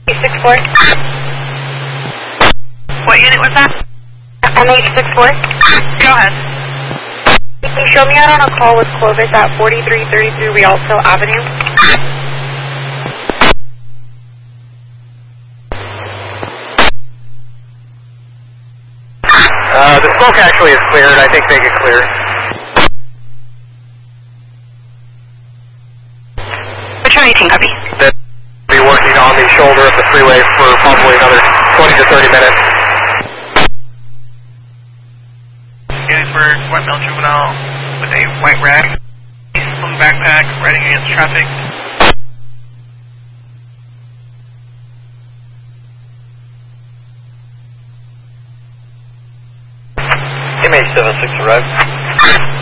864. What unit was that? MH64. Go ahead. Can you show me out on a call with Clovis at 4333 Rialto Avenue? The smoke actually is cleared. I think they get clear. Which one are you taking, copy? They'll be working on the shoulder of the freeway for probably another 20 to 30 minutes. Gettysburg, white male juvenile with a white rag, on the backpack, riding against traffic. MH76 arrived.